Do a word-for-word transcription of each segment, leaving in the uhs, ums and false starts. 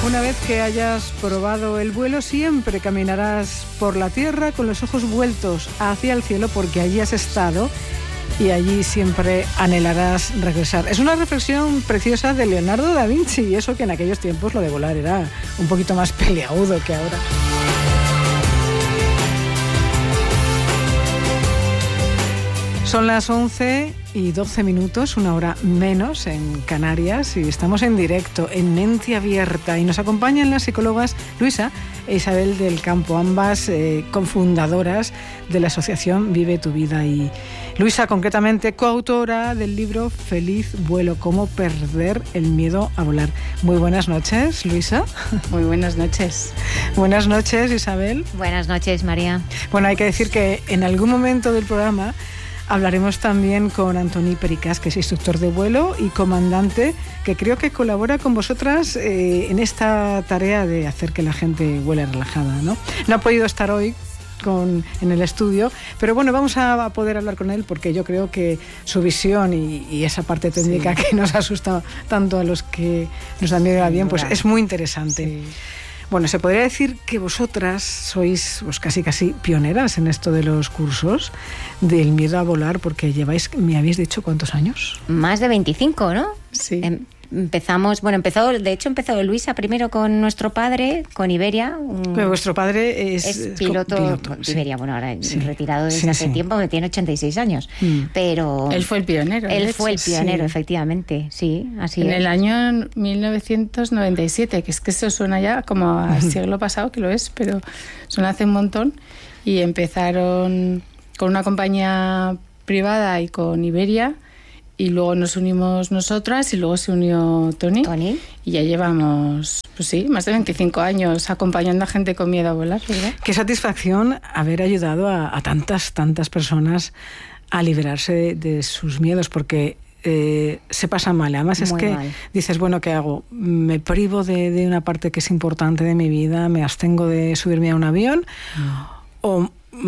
Una vez que hayas probado el vuelo, siempre caminarás por la tierra con los ojos vueltos hacia el cielo porque allí has estado y allí siempre anhelarás regresar. Es una reflexión preciosa de Leonardo da Vinci, y eso que en aquellos tiempos lo de volar era un poquito más peleagudo que ahora. Son las once y doce minutos, una hora menos en Canarias, y estamos en directo en Mente Abierta, y nos acompañan las psicólogas Luisa e Isabel del Campo, ambas eh, cofundadoras de la asociación Vive tu Vida, y Luisa concretamente coautora del libro Feliz Vuelo, cómo perder el miedo a volar. Muy buenas noches, Luisa. Muy buenas noches. Buenas noches, Isabel. Buenas noches, María. Bueno, hay que decir que en algún momento del programa hablaremos también con Antoni Pericas, que es instructor de vuelo y comandante, que creo que colabora con vosotras eh, en esta tarea de hacer que la gente vuele relajada, ¿no? No ha podido estar hoy con, en el estudio, pero bueno, vamos a, a poder hablar con él porque yo creo que su visión y, y esa parte técnica sí. que nos asusta tanto a los que nos da miedo al avión, pues es muy interesante. Sí. Bueno, se podría decir que vosotras sois pues, casi casi pioneras en esto de los cursos del miedo a volar, porque lleváis, me habéis dicho, ¿cuántos años? Más de veinticinco, ¿no? Sí. Em, empezamos, bueno, empezó, de hecho empezó Luisa primero con nuestro padre, con Iberia. Pero vuestro padre es, es piloto, piloto sí. Iberia, bueno, ahora sí. retirado desde sí, hace sí. tiempo, que tiene ochenta y seis años, mm. pero... Él fue el pionero. Él fue el hecho. pionero, sí. efectivamente, sí, así En es. el año mil novecientos noventa y siete, que es que eso suena ya como al siglo pasado, que lo es, pero suena hace un montón, y empezaron con una compañía privada y con Iberia, y luego nos unimos nosotras y luego se unió Tony. Tony. Y ya llevamos, pues sí, más de veinticinco años acompañando a gente con miedo a volar, ¿verdad? Qué satisfacción haber ayudado a, a tantas, tantas personas a liberarse de, de sus miedos, porque eh, se pasa mal. Además es Muy que mal. dices, bueno, ¿qué hago? Me privo de, de una parte que es importante de mi vida, me abstengo de subirme a un avión, mm. o...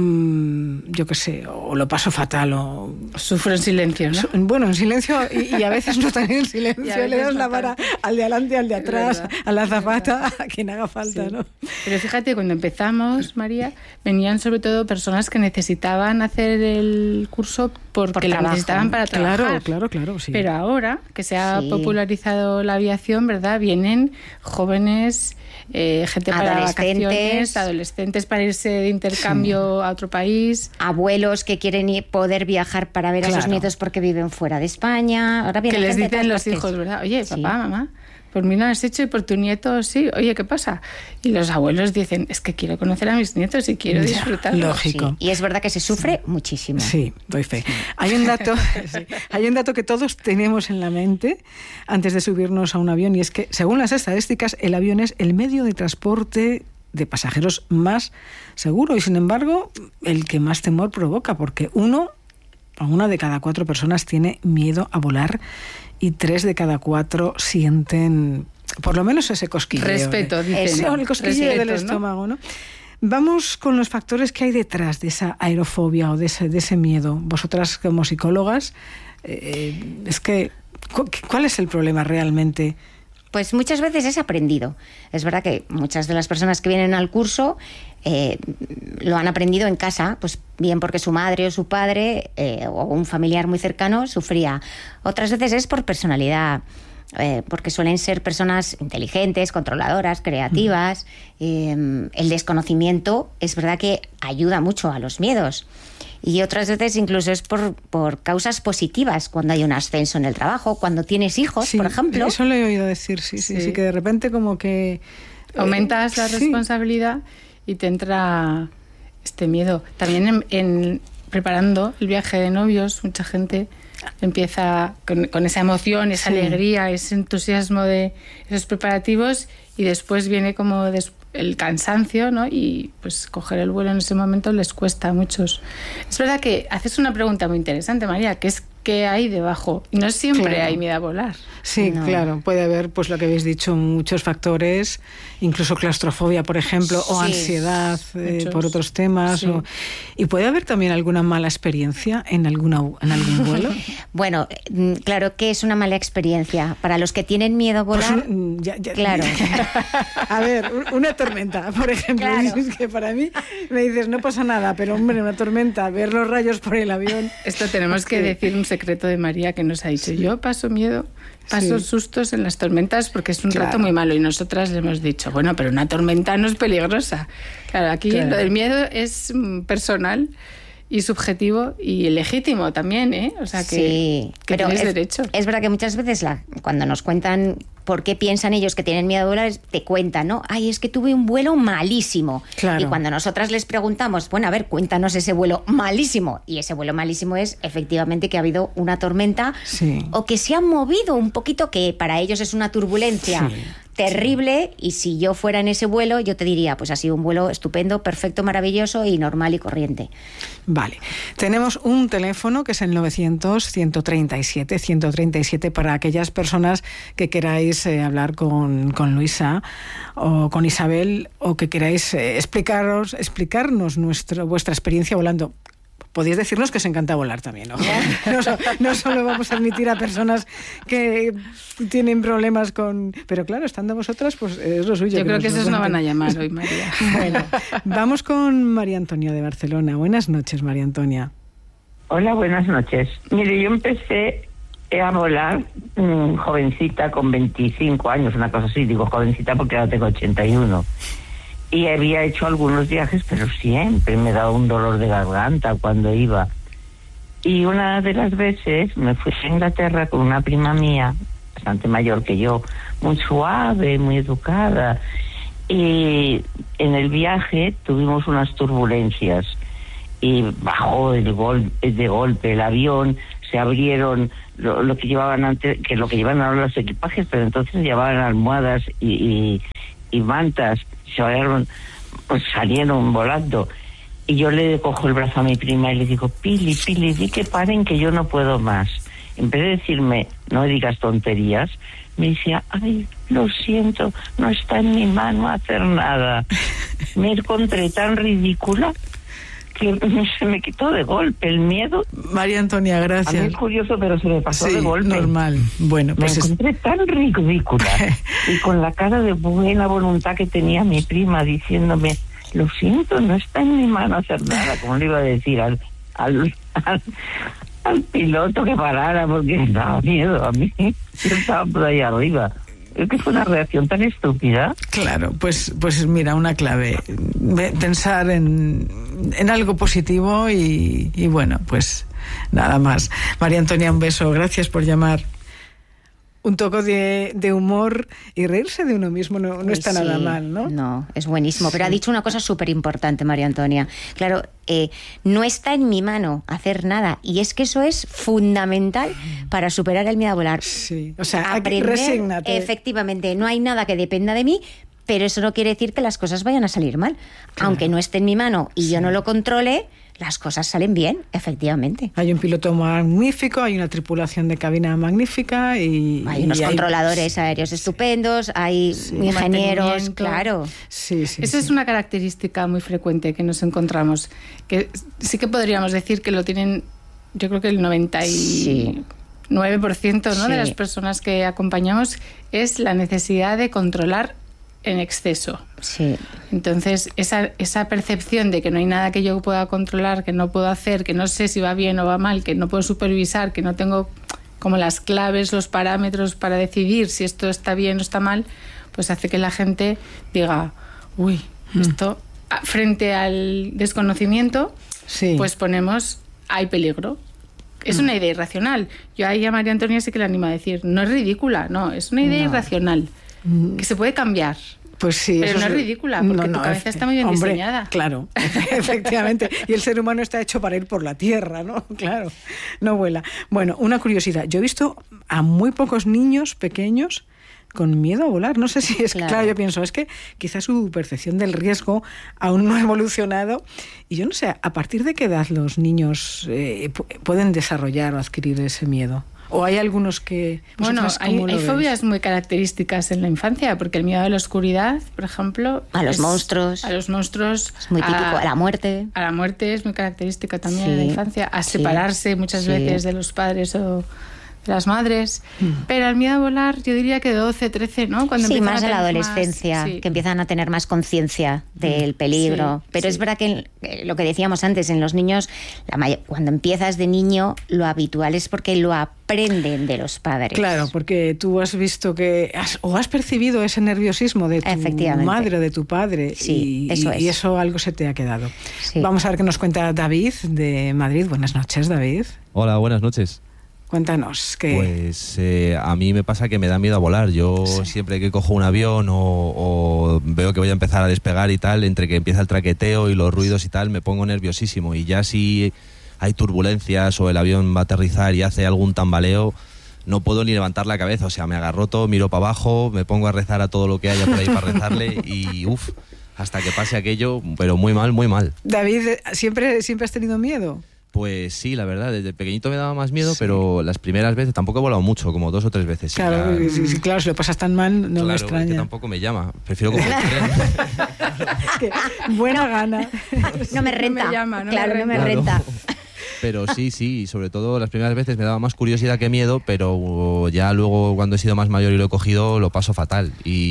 yo qué sé, o lo paso fatal, o sufro en silencio, ¿no? Bueno, en silencio, y, y a veces no tan en silencio, le das la vara al de adelante, al de atrás, a la azafata, a quien haga falta, sí. ¿no? Pero fíjate, cuando empezamos, María, venían sobre todo personas que necesitaban hacer el curso porque Por lo trabajo. necesitaban para trabajar. Claro, claro, claro, sí. Pero ahora que se ha Sí. popularizado la aviación, ¿verdad? Vienen jóvenes, eh, gente para vacaciones, adolescentes para irse de intercambio sí. a otro país. Abuelos que quieren ir, poder viajar para ver claro. a sus nietos porque viven fuera de España. Ahora viene que les gente dicen de los todas hijos, partes. ¿verdad? Oye, Sí. papá, mamá, por mí lo has hecho y por tu nieto sí. Oye, ¿qué pasa? Y los abuelos dicen, es que quiero conocer a mis nietos y quiero disfrutar. Lógico. Sí. Y es verdad que se sufre sí. muchísimo. Sí, doy fe. Hay un dato, sí, hay un dato que todos tenemos en la mente antes de subirnos a un avión, y es que, según las estadísticas, el avión es el medio de transporte de pasajeros más seguro y, sin embargo, el que más temor provoca, porque uno o una de cada cuatro personas tiene miedo a volar y tres de cada cuatro sienten por lo menos ese cosquilleo. Respeto, de, dicen. Eso, el cosquilleo Respeto, del estómago, ¿no? Vamos con los factores que hay detrás de esa aerofobia o de ese, de ese miedo. Vosotras, como psicólogas, eh, es que, ¿cuál es el problema realmente? Pues muchas veces es aprendido. Es verdad que muchas de las personas que vienen al curso eh, lo han aprendido en casa, pues bien porque su madre o su padre eh, o un familiar muy cercano sufría. Otras veces es por personalidad, eh, porque suelen ser personas inteligentes, controladoras, creativas. Eh, el desconocimiento es verdad que ayuda mucho a los miedos. Y otras veces incluso es por, por causas positivas, cuando hay un ascenso en el trabajo, cuando tienes hijos, sí, por ejemplo. Eso lo he oído decir, sí, sí, sí, sí, que de repente como que... aumentas eh, la sí. responsabilidad y te entra este miedo. También en, en preparando el viaje de novios, mucha gente empieza con, con esa emoción, esa sí. alegría, ese entusiasmo de esos preparativos, y después viene como des, el cansancio, ¿no? Y pues coger el vuelo en ese momento les cuesta a muchos. Es verdad que haces una pregunta muy interesante, María, que es qué hay debajo. No siempre Claro. hay miedo a volar. Sí, No. claro, puede haber, pues lo que habéis dicho, muchos factores, incluso claustrofobia, por ejemplo, o Sí, ansiedad eh, muchos. por otros temas. Sí. O, y puede haber también alguna mala experiencia en, alguna, en algún vuelo. Bueno, mm, claro que es una mala experiencia. Para los que tienen miedo a Pues, volar, mm, ya- ya- claro. A ver, un- una tormenta, por ejemplo. Claro. Es que para mí me dices, no pasa nada, pero hombre, una tormenta, ver los rayos por el avión. Esto tenemos que Sí. decir un secreto de María que nos ha dicho. Yo paso miedo, paso Sí. sustos en las tormentas porque es un Claro. rato muy malo. Y nosotras le hemos dicho, bueno, pero una tormenta no es peligrosa. Claro, aquí Claro. lo del miedo es mm, personal y subjetivo y legítimo también, ¿eh? O sea que, Sí, que pero tienes es, derecho. es verdad que muchas veces la, cuando nos cuentan por qué piensan ellos que tienen miedo a volar, es- te cuentan, ¿no? Ay, es que tuve un vuelo malísimo. Claro. Y cuando nosotras les preguntamos, bueno, a ver, cuéntanos ese vuelo malísimo. Y ese vuelo malísimo es efectivamente que ha habido una tormenta Sí. o que se ha movido un poquito, que para ellos es una turbulencia Sí, terrible. Y si yo fuera en ese vuelo, yo te diría, pues ha sido un vuelo estupendo, perfecto, maravilloso y normal y corriente. Vale. Tenemos un teléfono que es el novecientos, ciento treinta y siete, ciento treinta y siete para aquellas personas que queráis eh, hablar con, con Luisa o con Isabel o que queráis eh, explicaros, explicarnos nuestro, vuestra experiencia volando. Podéis decirnos que os encanta volar también, ¿no? No, so- no solo vamos a admitir a personas que tienen problemas con... Pero claro, estando vosotras, pues es lo suyo. Yo creo nos que lo esos no van a cuenten. llamar hoy, María. Bueno, vamos con María Antonia de Barcelona. Buenas noches, María Antonia. Hola, buenas noches. Mire, yo empecé a volar mmm, jovencita, con veinticinco años, una cosa así. Digo jovencita porque ahora tengo ochenta y uno. Y había hecho algunos viajes, pero siempre me daba un dolor de garganta cuando iba. Y una de las veces me fui a Inglaterra con una prima mía, bastante mayor que yo, muy suave, muy educada. Y en el viaje tuvimos unas turbulencias. Y bajó el gol, de golpe el avión, se abrieron lo, lo que llevaban antes, que lo que llevaban ahora los equipajes, pero entonces llevaban almohadas y, y, y mantas, se abrieron, pues salieron volando. Y yo le cojo el brazo a mi prima y le digo, Pili, Pili, di que paren, que yo no puedo más. En vez de decirme, no digas tonterías, me decía, ay, lo siento, no está en mi mano hacer nada. Me encontré tan ridícula que se me quitó de golpe el miedo. María Antonia, A mí gracias. es curioso, pero se me pasó Sí, de golpe. normal. Bueno, Me pues es- encontré tan ridícula y con la cara de buena voluntad que tenía mi prima diciéndome, lo siento, no está en mi mano hacer nada, como le iba a decir al, al, al, al piloto que parara porque me daba miedo a mí. Yo estaba por ahí arriba. Es que fue una reacción tan estúpida. claro, pues, pues mira, una clave. Ve- Pensar en, en algo positivo y, y bueno, pues nada más. María Antonia, un beso. Gracias por llamar. Un toque de, de humor y reírse de uno mismo no, no está Sí, nada mal, ¿no? No, es buenísimo. Pero ha dicho una cosa súper importante, María Antonia. Claro, eh, no está en mi mano hacer nada. Y es que eso es fundamental para superar el miedo a volar. Sí, o sea, hay que- Aprender, resígnate. efectivamente, no hay nada que dependa de mí, pero eso no quiere decir que las cosas vayan a salir mal. Claro. Aunque no esté en mi mano y yo no lo controle, las cosas salen bien, efectivamente. Hay un piloto magnífico, hay una tripulación de cabina magnífica y... Hay unos y controladores aéreos estupendos, hay ingenieros, mantenimiento. claro. Sí, sí, Esa sí. es una característica muy frecuente que nos encontramos, que sí que podríamos decir que lo tienen, yo creo que el noventa y nueve por ciento, ¿no? Sí. de las personas que acompañamos, es la necesidad de controlar en exceso. Sí. Entonces, esa, esa percepción de que no hay nada que yo pueda controlar, que no puedo hacer, que no sé si va bien o va mal, que no puedo supervisar, que no tengo como las claves, los parámetros para decidir si esto está bien o está mal, pues hace que la gente diga, uy, esto, a- frente al desconocimiento, Sí. pues ponemos, hay peligro. Es una idea irracional. Yo ahí a María Antonia sí que le animo a decir, no es ridícula, no, es una idea No. irracional, que se puede cambiar. Pues sí, Pero eso no es ridícula, porque tu cabeza está muy bien hombre, diseñada. Claro, efectivamente. Y el ser humano está hecho para ir por la tierra, ¿no? Claro, no vuela. Bueno, una curiosidad. Yo he visto a muy pocos niños pequeños con miedo a volar. No sé si es claro. claro, yo pienso, es que quizás su percepción del riesgo aún no ha evolucionado. Y yo no sé, ¿a partir de qué edad los niños eh, pueden desarrollar o adquirir ese miedo? ¿O hay algunos que...? Bueno, hay, hay fobias muy características en la infancia, porque el miedo a la oscuridad, por ejemplo... A los monstruos. A los monstruos. Es muy típico. A, a la muerte. A la muerte es muy característica también sí, en la infancia. A separarse sí, muchas sí. veces de los padres o de las madres. Mm. Pero el miedo a volar, yo diría que doce, trece, ¿no? Cuando sí, más a la adolescencia, más, sí. que empiezan a tener más conciencia del peligro. Sí, Pero sí. es verdad que lo que decíamos antes, en los niños, la may- cuando empiezas de niño, lo habitual es porque lo aprenden de los padres. Claro, porque tú has visto que has, o has percibido ese nerviosismo de tu madre o de tu padre sí, y, eso y, es. y eso algo se te ha quedado. Sí. Vamos a ver qué nos cuenta David de Madrid. Buenas noches, David. Hola, buenas noches. Cuéntanos. ¿qué? Pues eh, a mí me pasa que me da miedo a volar. Yo sí. siempre que cojo un avión o, o veo que voy a empezar a despegar y tal, entre que empieza el traqueteo y los ruidos y tal, me pongo nerviosísimo. Y ya si hay turbulencias o el avión va a aterrizar y hace algún tambaleo, no puedo ni levantar la cabeza. O sea, me agarroto, miro para abajo, me pongo a rezar a todo lo que haya por ahí para rezarle y uff, hasta que pase aquello, pero muy mal, muy mal. David, ¿siempre, siempre has tenido miedo? Pues sí, la verdad, desde pequeñito me daba más miedo, sí. pero las primeras veces tampoco he volado mucho, como dos o tres veces. Claro, ya, sí, sí, claro, si lo pasas tan mal, no claro, me extraña. Es que tampoco me llama, prefiero coger el tren. Es que, buena gana. No me renta, no me llama, no claro, me no me claro. renta. Pero sí, sí, sobre todo las primeras veces me daba más curiosidad que miedo, pero ya luego cuando he sido más mayor y lo he cogido, lo paso fatal.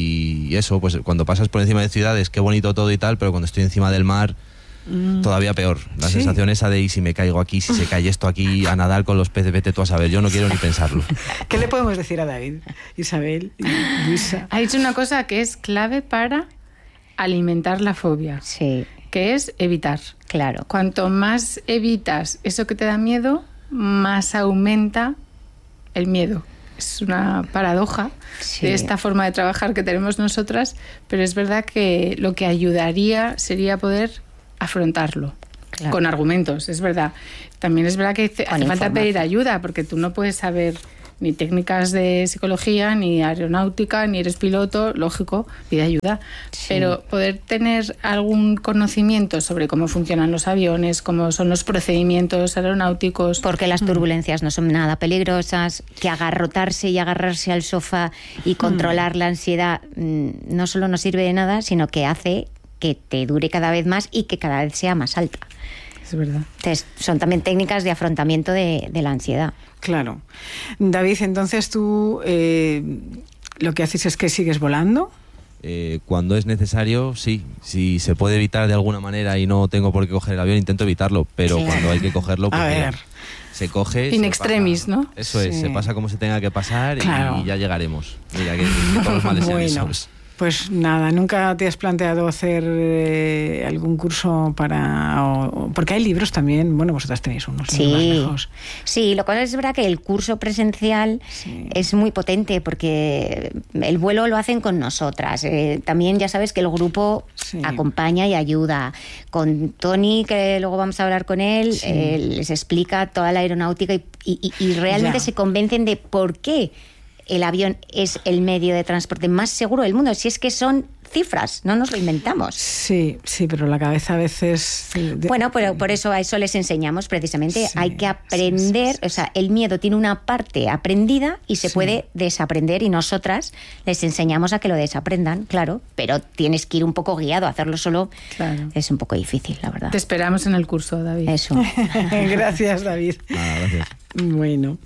Y eso, pues cuando pasas por encima de ciudades, qué bonito todo y tal, pero cuando estoy encima del mar... todavía peor, la ¿Sí? sensación esa de y si me caigo aquí, si se cae esto aquí, a nadar con los peces, vete tú a saber, yo no quiero ni pensarlo. ¿Qué le podemos decir a David, Isabel y Luisa? Ha dicho una cosa que es clave para alimentar la fobia, sí. que es evitar. Claro. Cuanto más evitas eso que te da miedo, más aumenta el miedo. Es una paradoja sí. de esta forma de trabajar que tenemos nosotras, pero es verdad que lo que ayudaría sería poder afrontarlo claro. con argumentos, es verdad. También es verdad que hace con falta pedir ayuda, porque tú no puedes saber ni técnicas de psicología, ni aeronáutica, ni eres piloto, lógico, pide ayuda. Sí. Pero poder tener algún conocimiento sobre cómo funcionan los aviones, cómo son los procedimientos aeronáuticos. Porque las turbulencias no son nada peligrosas, que agarrotarse y agarrarse al sofá y controlar la ansiedad no solo no sirve de nada, sino que hace que te dure cada vez más y que cada vez sea más alta. Es verdad. Entonces, son también técnicas de afrontamiento de, de la ansiedad. Claro. David, entonces tú eh, lo que haces es que sigues volando. Eh, cuando es necesario, sí. Si se puede evitar de alguna manera y no tengo por qué coger el avión, intento evitarlo. Pero sí. cuando hay que cogerlo, pues a mira, ver. se coge... In se extremis, pasa, ¿no? Eso sí. es, se pasa como se tenga que pasar claro. y ya llegaremos. Mira, que, que todos los males bueno. sean esos. Pues nada, ¿nunca te has planteado hacer eh, algún curso para...? O, porque hay libros también, bueno, vosotras tenéis unos sí. más lejos. Sí, lo cual es verdad que el curso presencial sí. es muy potente porque el vuelo lo hacen con nosotras. Eh, también ya sabes que el grupo sí. acompaña y ayuda. Con Tony, que luego vamos a hablar con él, sí. eh, les explica toda la aeronáutica y, y, y realmente ya. se convencen de por qué el avión es el medio de transporte más seguro del mundo. Si es que son cifras, no nos lo inventamos. Sí, sí, pero la cabeza a veces... Bueno, pero por eso a eso les enseñamos precisamente. Sí, hay que aprender, sí, sí, sí. o sea, el miedo tiene una parte aprendida y se sí. puede desaprender y nosotras les enseñamos a que lo desaprendan, claro, pero tienes que ir un poco guiado, hacerlo solo claro. es un poco difícil, la verdad. Te esperamos en el curso, David. Eso. Gracias, David. Ah, gracias. Bueno,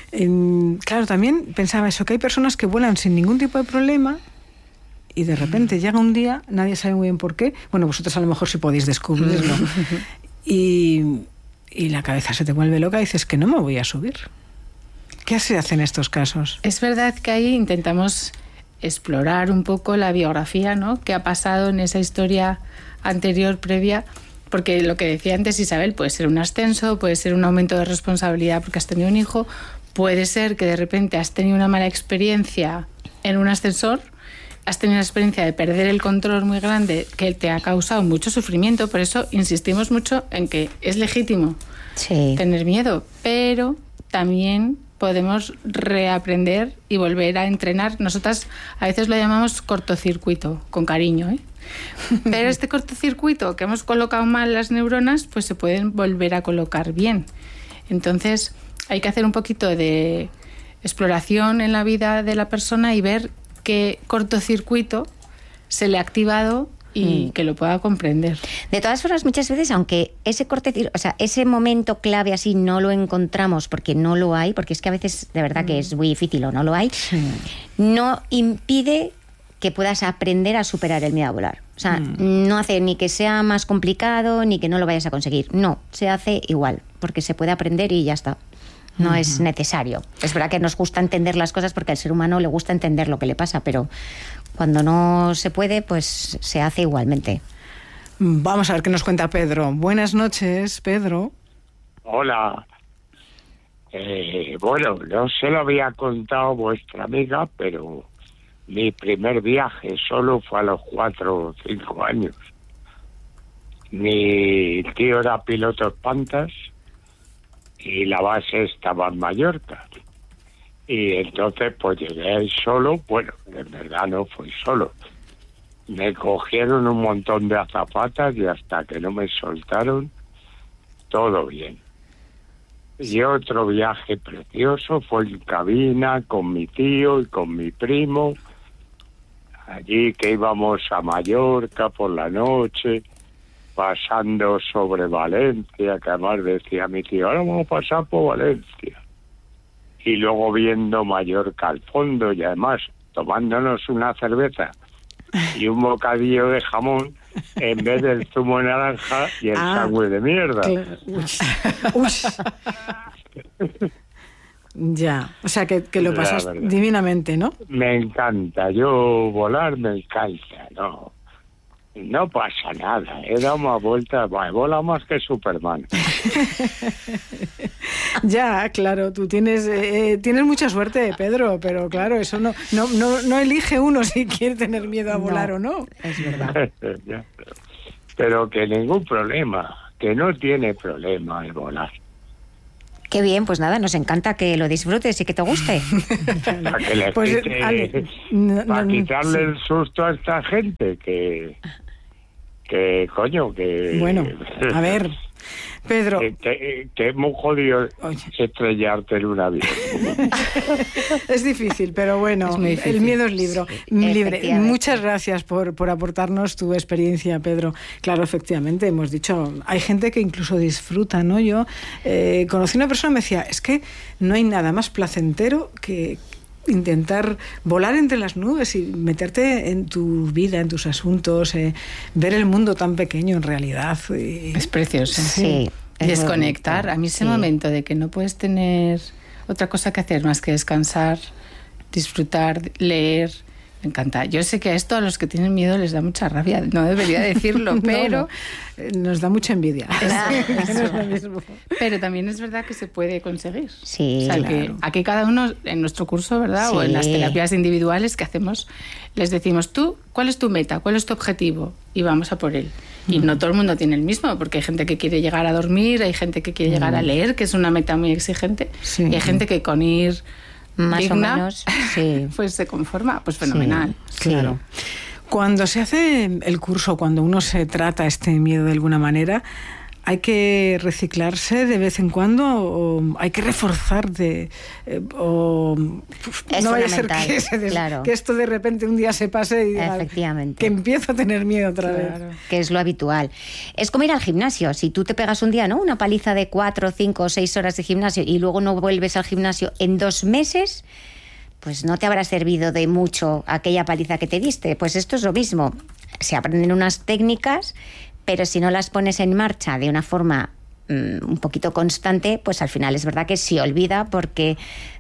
eh, claro, también pensaba eso, que hay personas que vuelan sin ningún tipo de problema y de repente llega un día, nadie sabe muy bien por qué, bueno, vosotros a lo mejor sí podéis descubrirlo, y, y la cabeza se te vuelve loca y dices que no me voy a subir. ¿Qué se hace en estos casos? Es verdad que ahí intentamos explorar un poco la biografía, ¿no?, que ha pasado en esa historia anterior, previa, porque lo que decía antes Isabel, puede ser un ascenso, puede ser un aumento de responsabilidad porque has tenido un hijo, puede ser que de repente has tenido una mala experiencia en un ascensor, has tenido una experiencia de perder el control muy grande que te ha causado mucho sufrimiento. Por eso insistimos mucho en que es legítimo sí. tener miedo, pero también podemos reaprender y volver a entrenar. Nosotras a veces lo llamamos cortocircuito, con cariño, ¿eh? Pero este cortocircuito que hemos colocado mal las neuronas, pues se pueden volver a colocar bien. Entonces hay que hacer un poquito de exploración en la vida de la persona y ver qué cortocircuito se le ha activado y mm. que lo pueda comprender. De todas formas, muchas veces, aunque ese corte, o sea, ese momento clave así no lo encontramos porque no lo hay, porque es que a veces de verdad mm. que es muy difícil o no lo hay, sí. no impide que puedas aprender a superar el miedo a volar. O sea, mm. no hace ni que sea más complicado ni que no lo vayas a conseguir. No, se hace igual, porque se puede aprender y ya está. No uh-huh. es necesario. Es verdad que nos gusta entender las cosas porque al ser humano le gusta entender lo que le pasa, pero cuando no se puede, pues se hace igualmente. Vamos a ver qué nos cuenta Pedro. Buenas noches, Pedro. Hola. Eh, bueno, no se lo había contado vuestra amiga, pero mi primer viaje solo fue a los cuatro o cinco años. Mi tío era piloto espantas y la base estaba en Mallorca. Y entonces pues llegué ahí solo, bueno, en verdad no fui solo. Me cogieron un montón de azafatas y hasta que no me soltaron, todo bien. Y otro viaje precioso fue en cabina con mi tío y con mi primo, allí que íbamos a Mallorca por la noche, pasando sobre Valencia, que además decía mi tío, ahora vamos a pasar por Valencia. Y luego viendo Mallorca al fondo y además tomándonos una cerveza y un bocadillo de jamón en vez del zumo de naranja y el ah, sándwich de mierda. Claro. Uy. Uy. Ya, o sea que, que lo pasas divinamente, ¿no? Me encanta, yo volar me encanta, ¿no? No pasa nada, he dado más vueltas, vola más que Superman. Ya, claro, tú tienes eh, tienes mucha suerte, Pedro, pero claro, eso no no no, no elige uno si quiere tener miedo a volar no, o no. Es verdad. Ya, pero, pero que ningún problema, que no tiene problema el volar. Qué bien, pues nada, nos encanta que lo disfrutes y que te guste. Para que le pues, quite, Ale, no, para no, quitarle sí. el susto a esta gente, que, que coño, que... Bueno, a ver, Pedro... Que, que, que es muy jodido Oye. estrellarte en un avión. Es difícil, pero bueno, difícil. El miedo es libro, sí, libre. Muchas gracias por, por aportarnos tu experiencia, Pedro. Claro, efectivamente, hemos dicho, hay gente que incluso disfruta, ¿no? Yo eh, conocí una persona que me decía, es que no hay nada más placentero que intentar volar entre las nubes y meterte en tu vida, en tus asuntos, eh, ver el mundo tan pequeño en realidad. Y... Es precioso. Sí. Es desconectar. A mí ese sí. momento de que no puedes tener otra cosa que hacer más que descansar, disfrutar, leer, me encanta. Yo sé que a esto a los que tienen miedo les da mucha rabia, no debería decirlo, pero... No, nos da mucha envidia. Es, no es lo mismo. Pero también es verdad que se puede conseguir. Sí, o sea, claro. que aquí cada uno, en nuestro curso, ¿verdad? Sí. O en las terapias individuales que hacemos, les decimos, tú, ¿cuál es tu meta? ¿Cuál es tu objetivo? Y vamos a por él. Y no todo el mundo tiene el mismo, porque hay gente que quiere llegar a dormir, hay gente que quiere llegar a leer, que es una meta muy exigente, sí. y hay gente que con ir más digna, o menos, sí. pues se conforma, pues fenomenal. Sí, claro. Cuando se hace el curso, cuando uno se trata este miedo de alguna manera, ¿hay que reciclarse de vez en cuando o hay que reforzar de eh, o es no vaya a ser que, se des, claro. que esto de repente un día se pase y efectivamente que empiezo a tener miedo otra claro. vez, que es lo habitual? Es como ir al gimnasio. Si tú te pegas un día, ¿no?, una paliza de cuatro, cinco o seis horas de gimnasio y luego no vuelves al gimnasio en dos meses, pues no te habrá servido de mucho aquella paliza que te diste. Pues esto es lo mismo. Se aprenden unas técnicas, pero si no las pones en marcha de una forma um, un poquito constante, pues al final es verdad que se olvida porque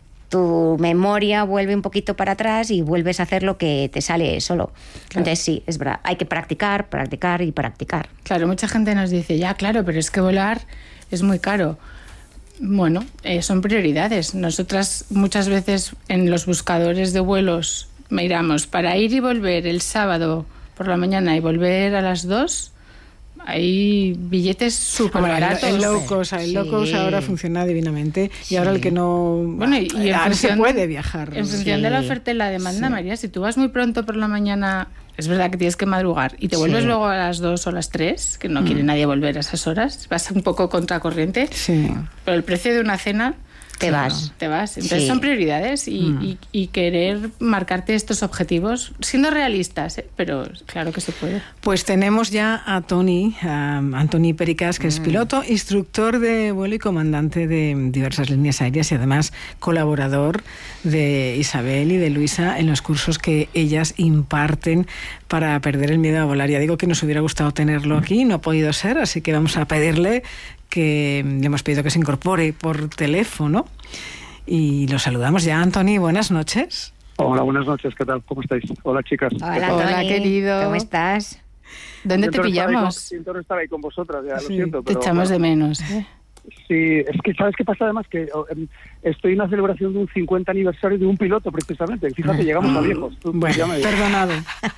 tu memoria vuelve un poquito para atrás y vuelves a hacer lo que te sale solo. Claro. Entonces sí, es verdad, hay que practicar, practicar y practicar. Claro, mucha gente nos dice, ya, claro, pero es que volar es muy caro. Bueno, eh, son prioridades. Nosotras muchas veces en los buscadores de vuelos miramos para ir y volver el sábado por la mañana y volver a las dos... hay billetes súper baratos. El low cost, el low cost ahora funciona divinamente y sí. ahora el que no... Bueno, y, y en ahora función, se puede viajar. En función sí. de la oferta y la demanda, sí. María, si tú vas muy pronto por la mañana, es verdad que tienes que madrugar y te vuelves sí. luego a las dos o las tres, que no mm. quiere nadie volver a esas horas, vas un poco contracorriente, sí. pero el precio de una cena... Te vas. Te vas. Entonces sí. son prioridades y, mm. y, y querer marcarte estos objetivos, siendo realistas, ¿eh? Pero claro que se puede. Pues tenemos ya a Toni, a Antoni Pericas, que mm. es piloto, instructor de vuelo y comandante de diversas líneas aéreas y además colaborador de Isabel y de Luisa en los cursos que ellas imparten para perder el miedo a volar. Ya digo que nos hubiera gustado tenerlo aquí, no ha podido ser, así que vamos a pedirle que le hemos pedido que se incorpore por teléfono y lo saludamos ya. Antoni, buenas noches. Hola, buenas noches, ¿qué tal? ¿Cómo estáis? Hola, chicas. Hola, Hola querido. ¿Cómo estás? ¿Dónde te pillamos? Siento estar ahí con vosotras, ya sí, lo siento. Te pero, echamos bueno. de menos, ¿eh? Sí, es que ¿sabes qué pasa? Además que estoy en una celebración de un cincuenta aniversario de un piloto, precisamente. Fíjate, llegamos a viejos. Tú, bueno, me perdonado.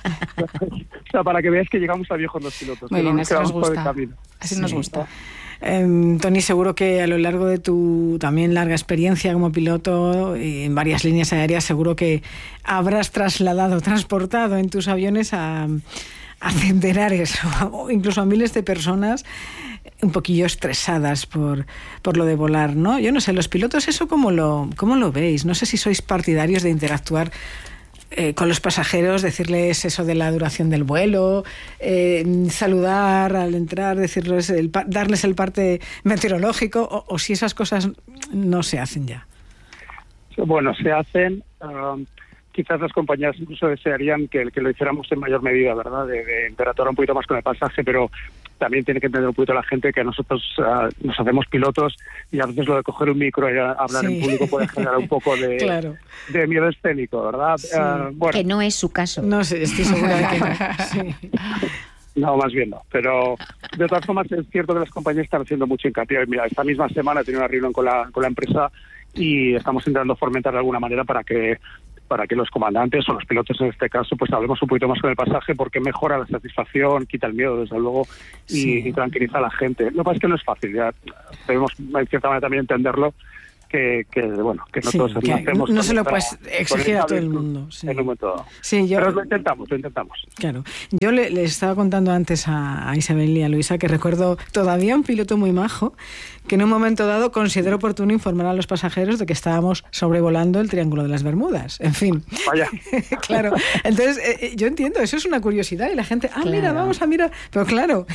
O sea, para que veáis que llegamos a viejos los pilotos. Muy bien, no así nos gusta. Así sí. nos gusta. Eh, Toni, seguro que a lo largo de tu también larga experiencia como piloto en varias líneas aéreas, seguro que habrás trasladado, transportado en tus aviones a, a centenares o incluso a miles de personas un poquillo estresadas por, por lo de volar, ¿no? Yo no sé, los pilotos, ¿eso cómo lo, cómo lo veis? No sé si sois partidarios de interactuar Eh, con los pasajeros, decirles eso de la duración del vuelo, eh, saludar al entrar, decirles el, darles el parte meteorológico, o, o si esas cosas no se hacen ya. Bueno, se hacen. Uh, quizás las compañías incluso desearían que, que lo hiciéramos en mayor medida, ¿verdad? De, de interactuar un poquito más con el pasaje, pero también tiene que entender un poquito la gente que nosotros uh, nos hacemos pilotos y a veces lo de coger un micro y hablar sí. en público puede generar un poco de, claro. de miedo escénico, ¿verdad? Sí. Uh, bueno. Que no es su caso. No sé, estoy segura de que no. Sí. No, más bien no. Pero de todas formas es cierto que las compañías están haciendo mucho hincapié. Mira, esta misma semana he tenido una reunión con la, con la empresa y estamos intentando fomentar de alguna manera para que para que los comandantes o los pilotos en este caso pues hablemos un poquito más con el pasaje porque mejora la satisfacción, quita el miedo desde luego y, sí. y tranquiliza a la gente. Lo que pasa es que no es fácil, ya debemos en cierta manera también entenderlo que, que bueno, que no sí, todos que hacemos. No se lo puedes exigir a todo el mundo. Sí. En un momento dado. Sí, yo, Pero lo intentamos, lo intentamos. Claro. Yo le, le estaba contando antes a, a Isabel y a Luisa que recuerdo todavía un piloto muy majo que en un momento dado consideró oportuno informar a los pasajeros de que estábamos sobrevolando el Triángulo de las Bermudas. En fin. Vaya. Claro. Entonces, eh, yo entiendo, eso es una curiosidad y la gente, ah, claro. mira, vamos a mirar. Pero claro,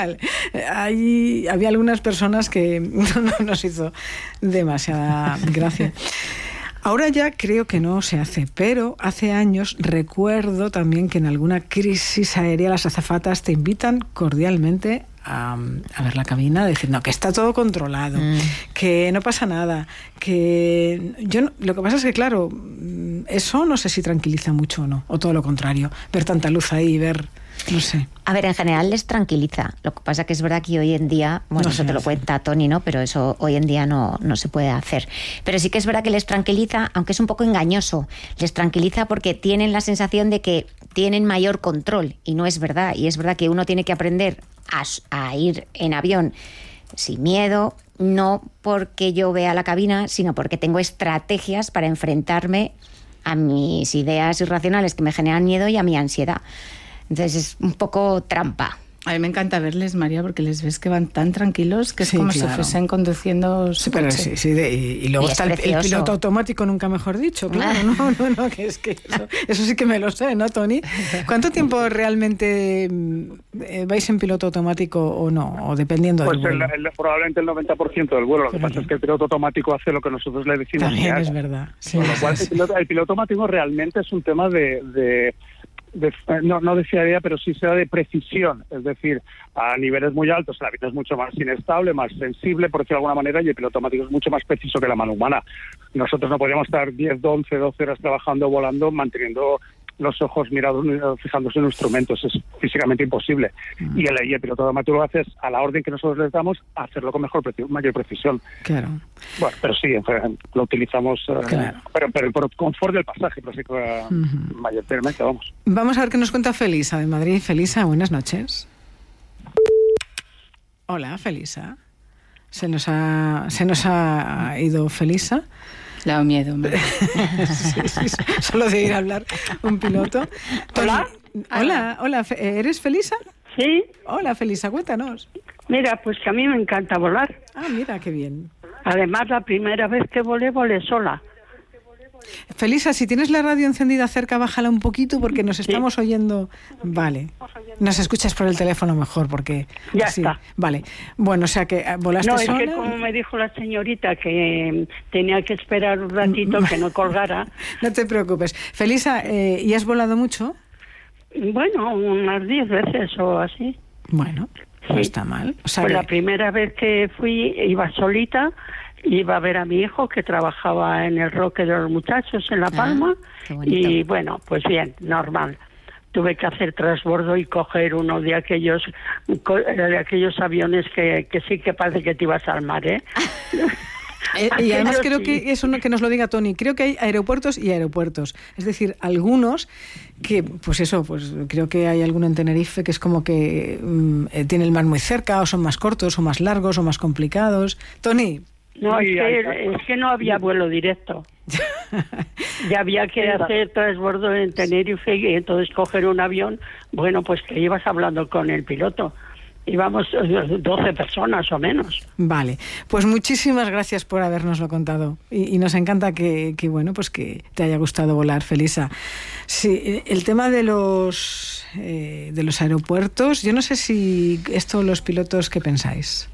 hay, había algunas personas que no, no nos hizo demasiada gracia. Ahora ya creo que no se hace, pero hace años recuerdo también que en alguna crisis aérea las azafatas te invitan cordialmente a, a ver la cabina, a decir, no, que está todo controlado, mm. que no pasa nada, que yo no, lo que pasa es que, claro, eso no sé si tranquiliza mucho o no, o todo lo contrario, ver tanta luz ahí, ver... No sé. A ver, en general les tranquiliza. Lo que pasa que es verdad que hoy en día, bueno, no eso te lo cuenta Toni, ¿no? Pero eso hoy en día no, no se puede hacer. Pero sí que es verdad que les tranquiliza, aunque es un poco engañoso. Les tranquiliza porque tienen la sensación de que tienen mayor control y no es verdad. Y es verdad que uno tiene que aprender a, a ir en avión sin miedo, no porque yo vea la cabina, sino porque tengo estrategias para enfrentarme a mis ideas irracionales que me generan miedo y a mi ansiedad. Entonces es un poco trampa. A mí me encanta verles, María, porque les ves que van tan tranquilos que es sí, como claro. si fuesen conduciendo su sí, pero coche. Sí, sí, de, y, y luego y está el, el piloto automático, nunca mejor dicho, claro, no, no, no, que es que eso, eso sí que me lo sé, ¿no, Toni? ¿Cuánto tiempo realmente eh, vais en piloto automático o no? O dependiendo pues del vuelo. El, el, probablemente el noventa por ciento del vuelo. Lo que pero pasa es que el piloto automático hace lo que nosotros le decimos. También es verdad. Sí, Con lo cual, sí, el, piloto, el piloto automático realmente es un tema de... de De, no, no de fiabilidad, pero sí sea de precisión, es decir, a niveles muy altos el avión es mucho más inestable, más sensible, por decirlo de alguna manera, y el piloto automático es mucho más preciso que la mano humana. Nosotros no podríamos estar diez, once, doce horas trabajando, volando, manteniendo los ojos mirados, fijándose en instrumentos, es físicamente imposible. Mm. Y, el, y el piloto automático lo hace a la orden que nosotros les damos, hacerlo con mejor mayor precisión. Claro. Bueno, pero sí, lo utilizamos, claro. eh, pero, pero por confort del pasaje, pero sí que uh-huh. mayormente, vamos. Vamos a ver qué nos cuenta Felisa de Madrid. Felisa, buenas noches. Hola, Felisa. Se nos ha, se nos ha ido Felisa. Le da miedo. sí, sí, solo de ir a hablar un piloto. Hola. Hola, hola, ¿eres Felisa? Sí. Hola, Felisa, cuéntanos. Mira, pues que a mí me encanta volar. Ah, mira, qué bien. Además, la primera vez que volé, volé sola. Felisa, si tienes la radio encendida cerca, bájala un poquito porque nos estamos sí. oyendo. Vale. Nos escuchas por el teléfono mejor porque... Ya sí. está. Vale. Bueno, o sea que volaste no, sola. No, es que como me dijo la señorita que tenía que esperar un ratito que no colgara. No te preocupes. Felisa, eh, ¿y has volado mucho? Bueno, unas diez veces o así. Bueno, no sí. está mal. O sea pues que... la primera vez que fui iba solita, iba a ver a mi hijo que trabajaba en el Roque de los Muchachos en La Palma ah, y bueno, pues bien, normal. Tuve que hacer transbordo y coger uno de aquellos de aquellos aviones que, que sí que parece que te ibas al mar, ¿eh? Eh, y además Aquello creo sí. que eso no, que nos lo diga Tony, creo que hay aeropuertos y aeropuertos, es decir, algunos que, pues eso, pues creo que hay alguno en Tenerife que es como que mmm, eh, tiene el mar muy cerca, o son más cortos, o más largos, o más complicados. Tony. No, es que, es que no había vuelo directo. Ya había que hacer transbordo en Tenerife y entonces coger un avión, bueno, pues que ibas hablando con el piloto. Íbamos doce personas o menos. Vale, pues muchísimas gracias por habernoslo contado y, y nos encanta que, que bueno, pues que te haya gustado volar, Felisa. Sí, el tema de los eh, de los aeropuertos, yo no sé si esto los pilotos, ¿qué pensáis?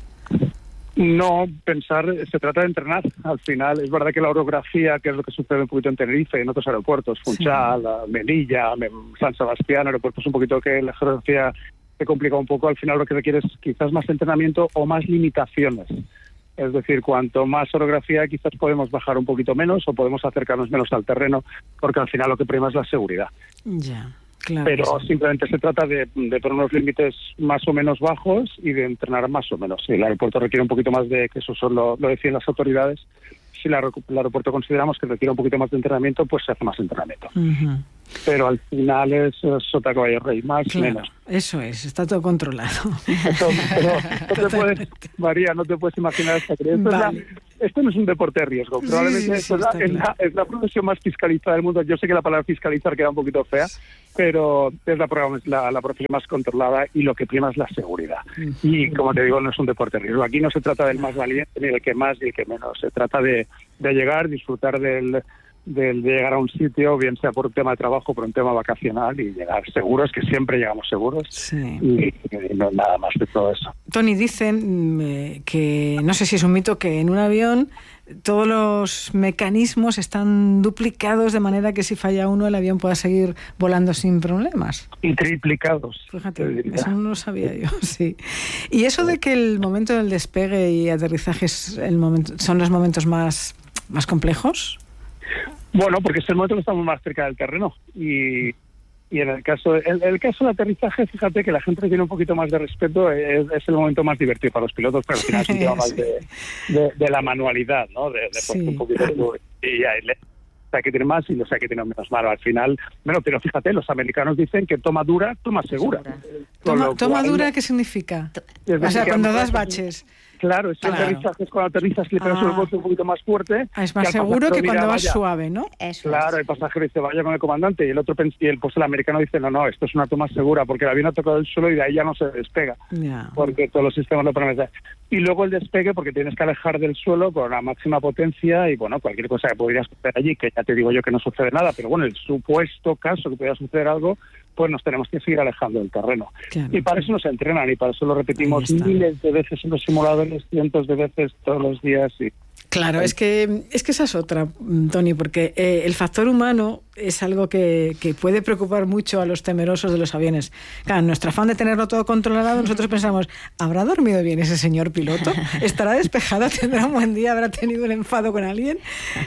No, pensar, se trata de entrenar. Al final, es verdad que la orografía, que es lo que sucede un poquito en Tenerife y en otros aeropuertos, Funchal, sí. Melilla, San Sebastián, aeropuertos un poquito que la geografía se complica un poco, al final lo que requiere es quizás más entrenamiento o más limitaciones. Es decir, cuanto más orografía quizás podemos bajar un poquito menos o podemos acercarnos menos al terreno, porque al final lo que prima es la seguridad. Ya, claro. Pero sí. simplemente se trata de, de poner unos límites más o menos bajos y de entrenar más o menos. Si el aeropuerto requiere un poquito más de, que eso son lo, lo decían las autoridades, si la, el aeropuerto consideramos que requiere un poquito más de entrenamiento, pues se hace más entrenamiento. Uh-huh. Pero al final es sota caballo rey, más claro, menos. Eso es, está todo controlado. Eso, pero no te puedes, María, no te puedes imaginar esta creencia. Vale. Esto no es un deporte de riesgo. Probablemente sí, sí, sí, es, la, es, la, es la profesión más fiscalizada del mundo. Yo sé que la palabra fiscalizar queda un poquito fea, pero es la, la, la profesión más controlada y lo que prima es la seguridad. Uh-huh. Y como te digo, no es un deporte de riesgo. Aquí no se trata del más valiente, ni del que más, ni el que menos. Se trata de, de llegar, disfrutar del... de llegar a un sitio, bien sea por un tema de trabajo, por un tema vacacional, y llegar seguros, que siempre llegamos seguros, sí. y, y no nada más de todo eso. Tony, dicen eh, que, no sé si es un mito, que en un avión todos los mecanismos están duplicados de manera que si falla uno el avión pueda seguir volando sin problemas. Y triplicados. Fíjate, eso no lo sabía yo, sí. Y eso de que el momento del despegue y aterrizaje es el momento, son los momentos más, más complejos. Bueno, porque es el momento que estamos más cerca del terreno y, y en el caso el, el caso del aterrizaje, fíjate que la gente tiene un poquito más de respeto, es, es el momento más divertido para los pilotos, pero al final es un tema más de, de, de la manualidad, ¿no? De, de sí. un poquito de, y ya, le, hay que tener más y los hay que tener menos malo. Al final, bueno, pero fíjate, los americanos dicen que toma dura, toma segura. Toma, toma dura, ¿qué significa? O sea, cuando das baches. Claro, ese claro. aterrizaje es cuando aterrizas que le pegas ah. el golpe un poquito más fuerte. Ah, es más seguro que cuando vas vaya. suave, ¿no? Eso claro, es. el pasajero dice, vaya con el comandante, y el otro y el, pues el americano dice, no, no, esto es una toma segura, porque el avión ha tocado el suelo y de ahí ya no se despega, yeah. porque todos los sistemas lo permiten. Y luego el despegue, porque tienes que alejar del suelo con la máxima potencia, y bueno, cualquier cosa que podría suceder allí, que ya te digo yo que no sucede nada, pero bueno, el supuesto caso que pudiera suceder algo, pues nos tenemos que seguir alejando del terreno. Claro. Y para eso nos entrenan, y para eso lo repetimos miles de veces en los simuladores, cientos de veces todos los días. Y claro, es que es que esa es otra, Tony, porque eh, el factor humano es algo que, que puede preocupar mucho a los temerosos de los aviones. Claro, en nuestro afán de tenerlo todo controlado, nosotros pensamos, ¿habrá dormido bien ese señor piloto? ¿Estará despejado? ¿Tendrá un buen día? ¿Habrá tenido un enfado con alguien?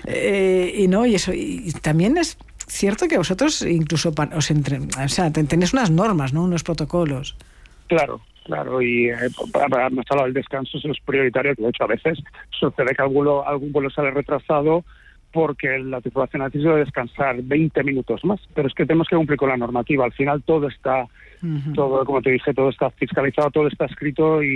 Eh, y no, y eso, y también es cierto que vosotros incluso os entre, o sea, tenéis unas normas, ¿no? Unos protocolos. Claro, claro, y eh, para, hemos hablado del descanso, eso es prioritario, que de hecho a veces sucede que algún vuelo, algún vuelo sale retrasado porque la tripulación ha decidido descansar veinte minutos más, pero es que tenemos que cumplir con la normativa, al final todo está, uh-huh. todo, como te dije, todo está fiscalizado, todo está escrito y,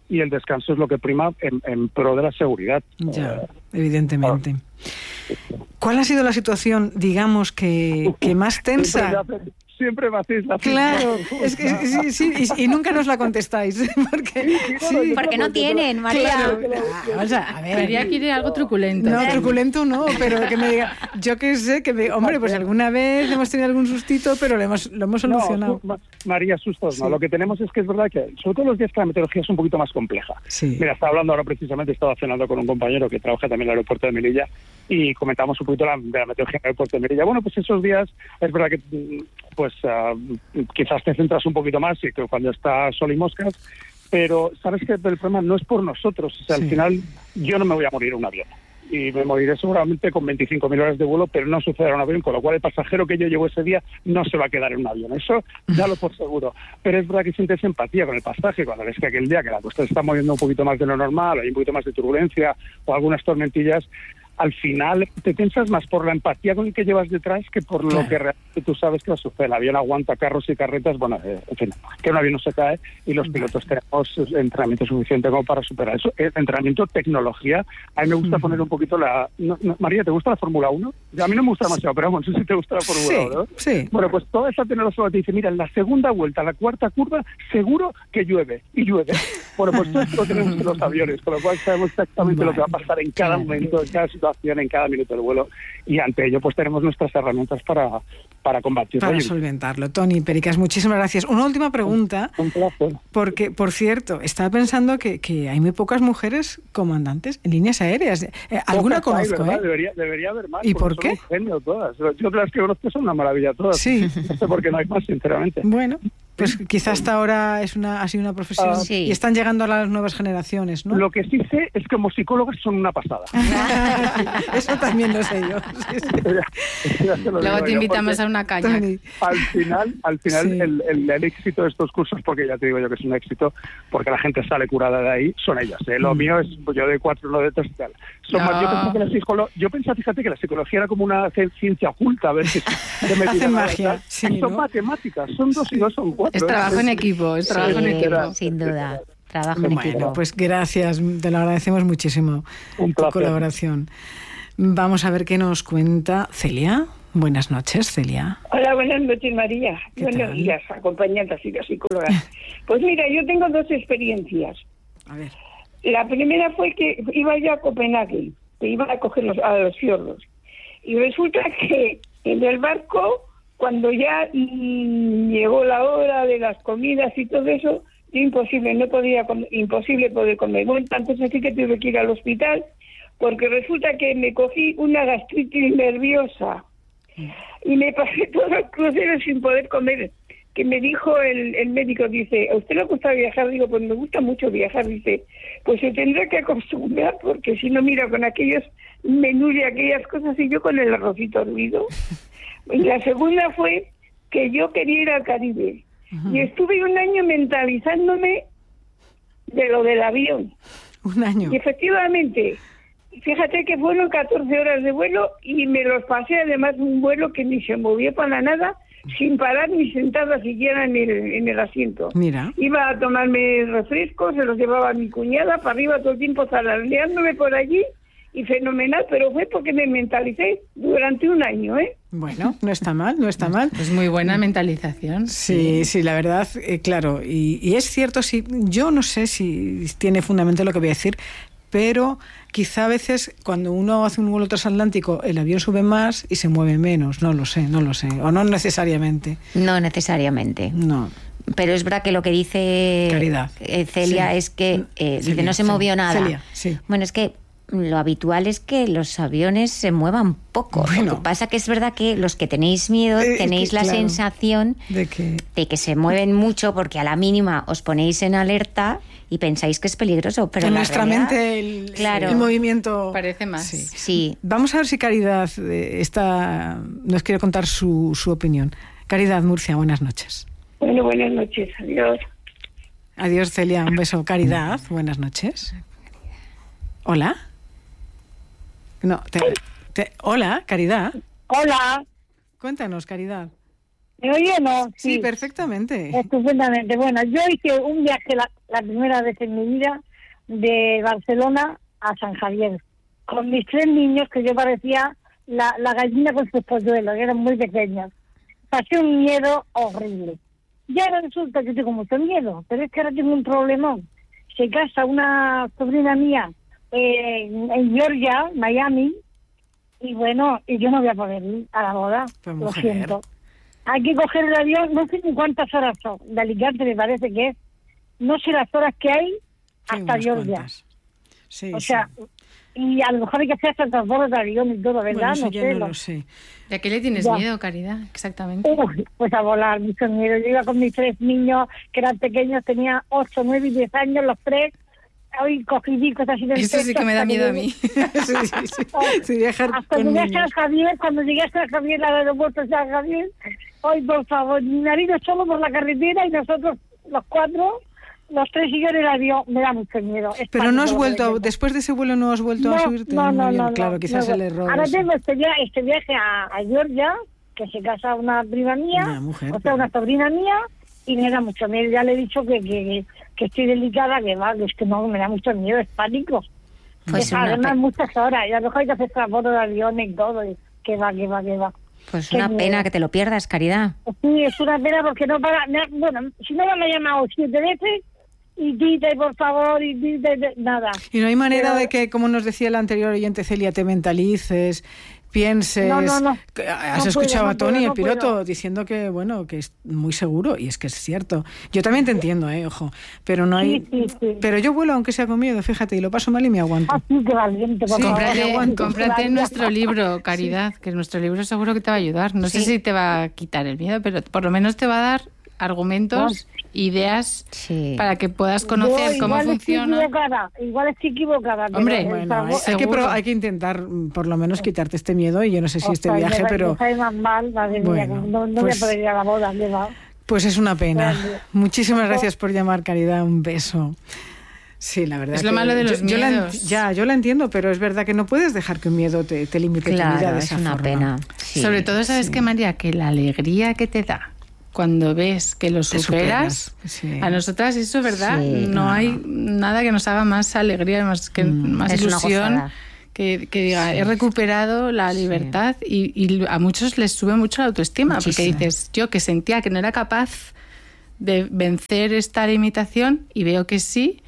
y el descanso es lo que prima en, en pro de la seguridad. Ya, eh, evidentemente. ¿Cuál ha sido la situación, digamos, que, que más tensa? Siempre me hacéis la Claro, es que sí, sí, y, y nunca nos la contestáis. Porque, sí, porque no tienen, María. Claro, claro, o sea, a ver, María quiere algo truculento. No, truculento no, pero que me diga, yo qué sé, que me, hombre, pues alguna vez hemos tenido algún sustito, pero lo hemos, lo hemos solucionado. No, María, sustos sí. no. Lo que tenemos es que es verdad que, sobre todo los días que la meteorología es un poquito más compleja. Sí. Mira, estaba hablando ahora precisamente, estaba cenando con un compañero que trabaja también en el aeropuerto de Melilla y comentamos un poquito la, de la meteorología en el aeropuerto de Melilla. Bueno, pues esos días es verdad que pues uh, quizás te centras un poquito más y que cuando está sol y moscas, pero sabes que el problema no es por nosotros. O sea, sí. Al final yo no me voy a morir en un avión y me moriré seguramente con veinticinco mil horas de vuelo, pero no sucederá en un avión, con lo cual el pasajero que yo llevo ese día no se va a quedar en un avión. Eso ya lo por seguro. Pero es verdad que sientes empatía con el pasaje cuando ves que aquel día que la costa se está moviendo un poquito más de lo normal, hay un poquito más de turbulencia o algunas tormentillas, al final te piensas más por la empatía con el que llevas detrás que por claro. lo que realmente tú sabes que va a suceder. El avión aguanta carros y carretas, bueno, eh, en fin, que un avión no se cae y los pilotos tenemos entrenamiento suficiente como para superar eso. Eh, entrenamiento, tecnología. A mí me gusta uh-huh. poner un poquito la... No, no, María, ¿te gusta la Fórmula uno? A mí no me gusta demasiado, pero bueno, no sé si te gusta la Fórmula uno, ¿no? Sí. Bueno, pues toda esa tecnología te dice, mira, en la segunda vuelta, la cuarta curva, seguro que llueve, y llueve. Bueno, pues todo esto lo tenemos en los aviones, con lo cual sabemos exactamente bueno. lo que va a pasar en cada momento, en cada situación, en cada minuto del vuelo, y ante ello pues tenemos nuestras herramientas para, para combatirlo. Para solventarlo. Tony Pericas, muchísimas gracias. Una última pregunta, un placer. Porque, por cierto, estaba pensando que, que hay muy pocas mujeres comandantes en líneas aéreas. Eh, alguna Pocas conozco, hay, ¿eh? Debería, debería haber más. ¿Y por son qué? Un genio todas. Yo las que conozco son una maravilla todas. Sí. No sé por qué no hay más, sinceramente. Bueno, pues quizás hasta ahora es una, ha sido una profesión uh, sí. y están llegando a las nuevas generaciones, ¿no? Lo que sí sé es que como psicólogas son una pasada. Eso también lo sé yo. Sí, sí. Ya, ya te lo Luego te invitamos porque, a una caña. Tony. Al final, al final sí. el, el, el éxito de estos cursos, porque ya te digo yo que es un éxito, porque la gente sale curada de ahí, son ellas. ¿eh? Lo mm. mío es pues, yo de cuatro, no de tres y tal. Son no. más, yo pensaba que la psicolo, yo pensaba, fíjate, que la psicología era como una ciencia oculta, a ver si se me hacen magia. Sí, son ¿no? matemáticas, son dos y dos son cuatro. Es trabajo en equipo, es trabajo sí, en equipo. Sin duda. Trabajo en bueno, equipo. Pues gracias, te lo agradecemos muchísimo un tu colaboración. Vamos a ver qué nos cuenta Celia. Buenas noches, Celia. Hola, buenas noches, María. Buenos tal? días, acompañantes y las psicólogas. Pues mira, yo tengo dos experiencias. A ver. La primera fue que iba yo a Copenhague, que iba a coger los, a los fiordos. Y resulta que en el barco, cuando ya mmm, llegó la hora de las comidas y todo eso, yo imposible, no podía comer, imposible poder comer. Bueno, entonces así que tuve que ir al hospital, porque resulta que me cogí una gastritis nerviosa y me pasé todo el crucero sin poder comer. Que me dijo el, el médico, dice, ¿a usted le gusta viajar? Digo, pues me gusta mucho viajar. Dice, pues se tendrá que acostumbrar, porque si no, mira, con aquellos menús y aquellas cosas, y yo con el arrocito hervido. Y la segunda fue que yo quería ir al Caribe. Uh-huh. Y estuve un año mentalizándome de lo del avión. Un año. Y efectivamente, fíjate que fueron catorce horas de vuelo y me los pasé, además, un vuelo que ni se movía para nada, sin parar ni sentada siquiera en el, en el asiento. Mira. Iba a tomarme refrescos, se los llevaba a mi cuñada, para arriba todo el tiempo zarandeándome por allí, y fenomenal, pero fue porque me mentalicé durante un año, ¿eh? Bueno, no está mal, no está mal. Es muy buena mentalización. Sí, sí, la verdad, eh, claro, y, y es cierto, sí, yo no sé si tiene fundamento lo que voy a decir, pero quizá a veces cuando uno hace un vuelo transatlántico el avión sube más y se mueve menos, no lo sé, no lo sé, o no necesariamente. No necesariamente. No. Pero es verdad que lo que dice Caridad. Eh, Celia sí. es que eh, Celia, dice no se sí. movió nada. Celia, sí. Bueno, es que lo habitual es que los aviones se muevan poco. Bueno. Lo que pasa que es verdad que los que tenéis miedo eh, tenéis que, la claro, sensación de que... de que se mueven mucho porque a la mínima os ponéis en alerta y pensáis que es peligroso. Pero en la nuestra realidad, mente el, claro, el movimiento... Parece más. Sí. sí. Vamos a ver si Caridad eh, está, nos quiere contar su, su opinión. Caridad, Murcia, buenas noches. Bueno, buenas noches. Adiós. Adiós, Celia. Un beso. Caridad, buenas noches. Hola. No, te, te, hola, Caridad. Hola. Cuéntanos, Caridad. ¿Me oye o no? Sí, sí, perfectamente. Estupendamente. Bueno, yo hice un viaje la, la primera vez en mi vida, de Barcelona a San Javier, con mis tres niños, que yo parecía la, la gallina con sus polluelos, que eran muy pequeños. Pasé un miedo horrible. Ya ahora resulta que tengo mucho miedo, pero es que ahora tengo un problemón. Se casa una sobrina mía eh, en Georgia, Miami, y bueno, y yo no voy a poder ir a la boda, pues lo mujer. siento. Hay que coger el avión, no sé ni cuántas horas son, de Alicante me parece que es, no sé las horas que hay hasta unas Georgia. cuantas. Sí, o sí. sea, y a lo mejor hay que hacer hasta transbordos de avión y todo, ¿verdad? Bueno, eso no ya sé. no lo- lo sé. ¿Y a qué le tienes Ya. miedo, Caridad? Exactamente. Uy, pues a volar, mucho miedo. Yo iba con mis tres niños, que eran pequeños, tenía ocho, nueve y diez años, los tres. Hoy cogidicos así del Eso sí pecho que me da hasta miedo a llegué- mí. sí, sí, sí. Sí, viajar Hasta con llegué a niños. San Javier, cuando llegué a San Javier, al aeropuerto de San Javier, hoy por favor, mi marido solo por la carretera y nosotros los cuatro, los tres y yo en el avión, me da mucho miedo. Es Pero no has pánico lo que vuelto, tengo. después de ese vuelo no has vuelto a No, subirte. no, Muy no, bien, no, claro, no, quizás no. el error. Ahora es- tengo este viaje, este viaje a, a Georgia, que se casa una prima mía, Una mujer, o sea, pero- una sobrina mía, y me da mucho miedo. Ya le he dicho que, que, que estoy delicada, que va, que es que no, me da mucho miedo, es pánico. Pues Es una además pe- muchas horas, y a lo mejor hay que hacer transporte de aviones y todo, y que va, que va, que va. Pues Qué una miedo. pena que te lo pierdas, Caridad. Sí, es una pena porque no para. me ha- Bueno, si no me ha llamado siete veces, y dite, por favor, y dite, de- nada. Y no hay manera Pero- de que, como nos decía el anterior oyente Celia, te mentalices, pienses. No, no, no. que- Has No escuchado puedo, a no Tony, puedo, el no piloto, puedo. diciendo que, bueno, que es muy seguro, y es que es cierto. Yo también te entiendo, eh, ojo, pero no hay. Sí, sí, sí. Pero yo vuelo aunque sea con miedo, fíjate, y lo paso mal y me aguanto. Así que valiente, por Sí, favor. cómprate- Cómprate, aguanto. cómprate nuestro libro, Caridad, que nuestro libro seguro que te va a ayudar. No sé Sí. si te va a quitar el miedo, pero por lo menos te va a dar argumentos, ideas Sí. para que puedas conocer Yo cómo igual funciona. Estoy equivocada, igual estoy equivocada. pero Hombre, el Bueno, favor- hay, hay que seguro. pro- hay que intentar mm, por lo menos quitarte este miedo, y yo no sé si este Ostras, viaje, me va- pero me sabe más mal, madre mía, Bueno, no, no pues- voy a poder ir a la boda, ¿qué va? pues es una pena. Vale. Muchísimas gracias por llamar, Caridad, un beso. Sí, la verdad. Es lo que malo de yo- los yo la ent- miedos. ya, yo la entiendo, pero es verdad que no puedes dejar que un miedo te, te limite tu vida Claro, de es esa una forma. pena. Sí. Sobre todo, ¿sabes qué, María? Que la alegría que te da cuando ves que lo Te superas, superas, sí. a nosotras eso, ¿verdad? Sí, no claro. hay nada que nos haga más alegría, más, que, más es una ilusión. gozada. Que, que diga, he recuperado la libertad y, y a muchos les sube mucho la autoestima, Muchísimo. porque dices, yo que sentía que no era capaz de vencer esta limitación y veo que sí,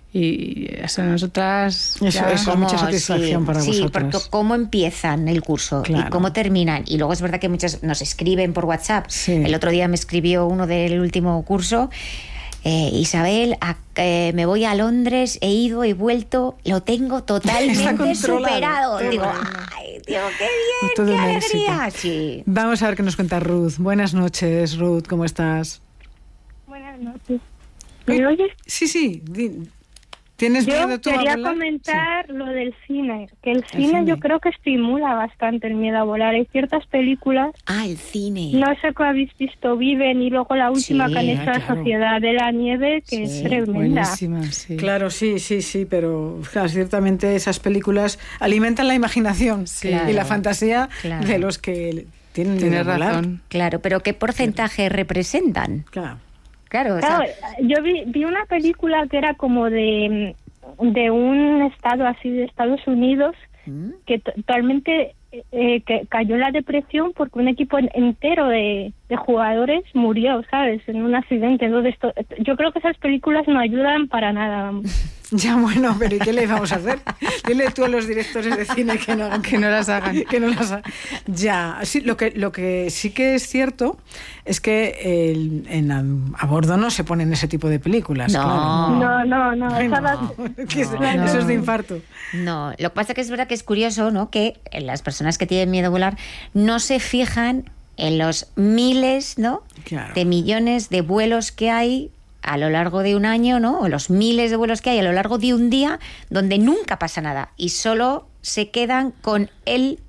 y eso nosotras... Eso, ya- eso. Cómo- mucha satisfacción sí, para sí, vosotras. porque cómo empiezan el curso Claro. y cómo terminan. Y luego es verdad que muchas nos escriben por WhatsApp. Sí. El otro día me escribió uno del último curso. eh, Isabel, a- eh, me voy a Londres, he ido, he vuelto, lo tengo Está totalmente controlado. superado. Qué Digo, bueno. ay, digo, qué bien, Todo qué un alegría. éxito. Sí. Vamos a ver qué nos cuenta Ruth. Buenas noches, Ruth, ¿cómo estás? Buenas noches. ¿Me oyes? Sí, sí. di- ¿Tienes Yo miedo tú a quería volar? comentar lo del cine, que el El cine, cine. yo creo que estimula bastante el miedo a volar. Hay ciertas películas, Ah, el cine. no sé qué habéis visto, Viven, y luego la última Sí, que han ah, hecho La claro. Sociedad de la Nieve, que Sí, es tremenda. Buenísima, sí. Claro, sí, sí, sí, pero claro, ciertamente esas películas alimentan la imaginación Sí. y la Claro, fantasía claro. de los que tienen Tienes miedo a volar. razón. Claro, pero ¿qué porcentaje representan? Claro. Claro, o sea, Claro, yo vi, vi una película que era como de, de un estado así de Estados Unidos, ¿Mm? que totalmente eh, que cayó en la depresión porque un equipo en- entero de, de jugadores murió, ¿sabes? En un accidente. Entonces, esto- yo creo que esas películas no ayudan para nada. Vamos. Ya, bueno, pero ¿y qué le vamos a hacer? Dile tú a los directores de cine que no hagan. Que no las hagan. Que no las ha- Ya, sí, lo que, lo que sí que es cierto es que el- en, a, a bordo no se ponen ese tipo de películas. No. claro. No, no, no. Ay, esas no. las- Que es- No. Eso es de infarto. No, lo que pasa que es verdad que es curioso, ¿no? Que las personas que tienen miedo a volar no se fijan en los miles, ¿no? Claro. De millones de vuelos que hay a lo largo de un año, ¿no? O los miles de vuelos que hay a lo largo de un día donde nunca pasa nada y solo se quedan con el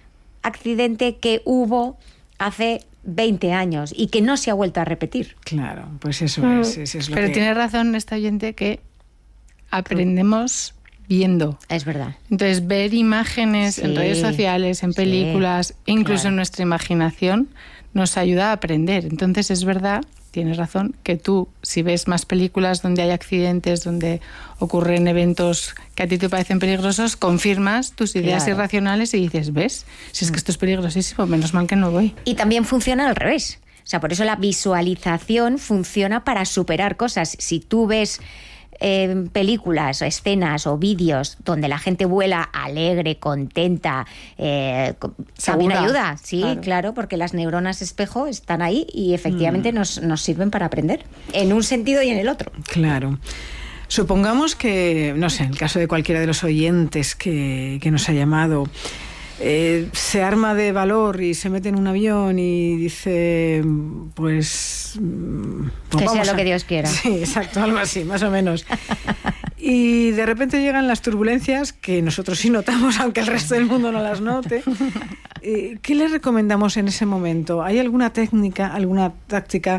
accidente que hubo hace veinte años y que no se ha vuelto a repetir. Claro, pues eso Mm. es, eso es lo Pero que... tiene razón esta oyente que aprendemos viendo. Es verdad. Entonces, ver imágenes Sí, en redes sociales, en películas, sí, incluso claro. en nuestra imaginación, nos ayuda a aprender. Entonces, es verdad, tienes razón, que tú, si ves más películas donde hay accidentes, donde ocurren eventos que a ti te parecen peligrosos, confirmas tus ideas Claro. irracionales y dices, ¿ves? Si es que esto es peligrosísimo, menos mal que no voy. Y también funciona al revés. O sea, por eso la visualización funciona para superar cosas. Si tú ves eh, películas, escenas o vídeos donde la gente vuela alegre, contenta, eh, también Segura. ayuda. Sí, Claro. claro. porque las neuronas espejo están ahí y efectivamente mm. nos, nos sirven para aprender, en un sentido y en el otro. Claro. Supongamos que, no sé, en el caso de cualquiera de los oyentes que, que nos ha llamado, eh, se arma de valor y se mete en un avión y dice, pues... pues que sea lo a... que Dios quiera. Sí, exacto, algo así, más o menos. Y de repente llegan las turbulencias que nosotros sí notamos, aunque el resto del mundo no las note. Eh, ¿Qué le recomendamos en ese momento? ¿Hay alguna técnica, alguna táctica?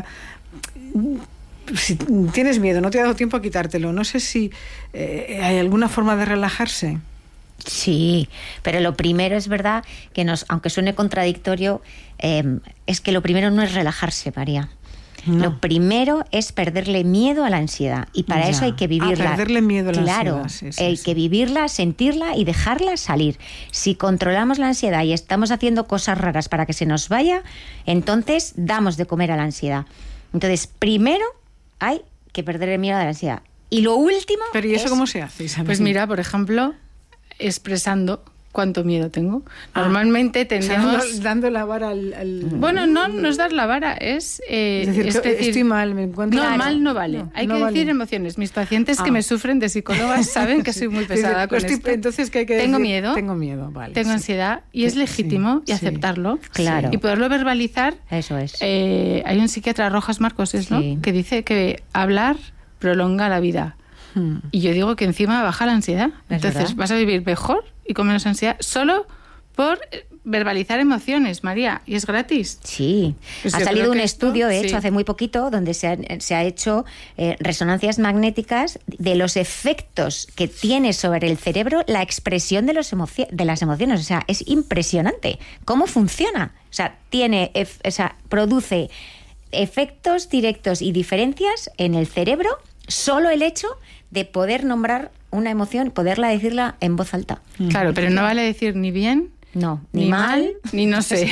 Si tienes miedo, no te ha dado tiempo a quitártelo, no sé si eh, hay alguna forma de relajarse. Sí, pero lo primero es verdad que nos, aunque suene contradictorio, eh, es que lo primero no es relajarse, María. No. Lo primero es perderle miedo a la ansiedad y para ya. eso hay que vivirla. Ah, perderle miedo a la claro, ansiedad. Sí, sí, hay sí. que vivirla, sentirla y dejarla salir. Si controlamos la ansiedad y estamos haciendo cosas raras para que se nos vaya, entonces damos de comer a la ansiedad. Entonces, primero hay que perderle miedo a la ansiedad. Y lo último... ¿Pero y eso es... cómo se hace, Isabel? Pues mira, por ejemplo, expresando cuánto miedo tengo. Normalmente ah, tendríamos... O sea, dando, dando la vara al, al... Bueno, no, no es dar la vara, es... Eh, es decir, es decir, estoy mal, me encuentro... No, claro. mal no vale. No, Hay no que vale. decir emociones. Mis pacientes ah. que me sufren de psicólogas saben que soy muy pesada Dice, con estoy, esto. Entonces, ¿qué hay que Tengo decir? miedo. Tengo miedo, vale. Tengo sí. ansiedad y es legítimo sí, y aceptarlo. Claro. Y poderlo verbalizar. Eso es. Eh, hay un psiquiatra, Rojas Marcos, ¿es, no? Sí. Que dice que hablar prolonga la vida. Hmm. Y yo digo que encima baja la ansiedad. Es Entonces verdad. vas a vivir mejor y con menos ansiedad solo por verbalizar emociones, María. Y es gratis. Sí. Pues ha yo salido creo un que estudio, esto, de hecho, sí. hace muy poquito, donde se, han, se ha hecho eh, resonancias magnéticas de los efectos que tiene sobre el cerebro la expresión de, los emoci- de las emociones. O sea, es impresionante cómo funciona. O sea, tiene, ef- o sea, produce efectos directos y diferencias en el cerebro solo el hecho de poder nombrar una emoción, poderla decirla en voz alta. Claro, pero no vale decir ni bien, No, ni, ni mal, mal, ni no sé.